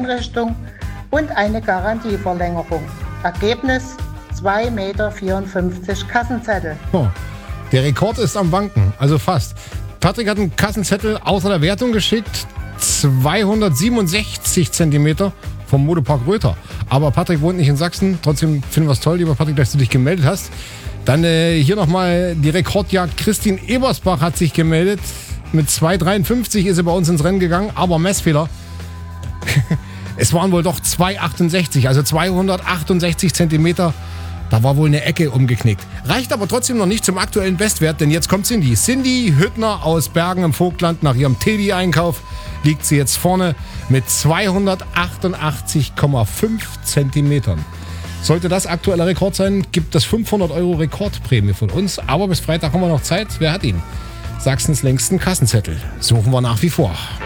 Einrichtung und eine Garantieverlängerung. Ergebnis 2,54 Meter Kassenzettel. Oh, der Rekord ist am Wanken, also fast. Patrick hat einen Kassenzettel außer der Wertung geschickt, 267 Zentimeter vom Modepark Röther. Aber Patrick wohnt nicht in Sachsen, trotzdem finden wir es toll, lieber Patrick, dass du dich gemeldet hast. Dann hier nochmal die Rekordjagd. Christine Ebersbach hat sich gemeldet. Mit 2,53 ist sie bei uns ins Rennen gegangen, aber Messfehler. Es waren wohl doch 2,68, also 268 Zentimeter. Da war wohl eine Ecke umgeknickt. Reicht aber trotzdem noch nicht zum aktuellen Bestwert, denn jetzt kommt Cindy. Cindy Hüttner aus Bergen im Vogtland. Nach ihrem Teddy-Einkauf liegt sie jetzt vorne mit 288,5 Zentimetern. Sollte das aktueller Rekord sein, gibt es 500 € Rekordprämie von uns. Aber bis Freitag haben wir noch Zeit. Wer hat ihn? Sachsens längsten Kassenzettel. Suchen wir nach wie vor.